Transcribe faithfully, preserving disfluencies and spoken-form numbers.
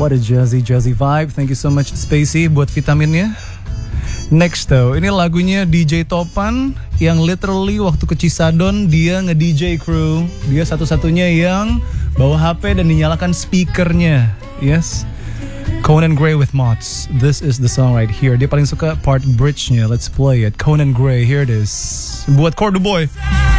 What a jazzy jazzy vibe. Thank you so much Spacey buat vitaminnya. Next though, ini lagunya D J Topan yang literally waktu ke Cisadon dia nge-D J crew. Dia satu-satunya yang bawa H P dan dinyalakan speakernya. Yes. Conan Gray with Mods. This is the song right here. Dia paling suka part bridge-nya. Let's play it. Conan Gray, here it is. Buat Cordu Boy.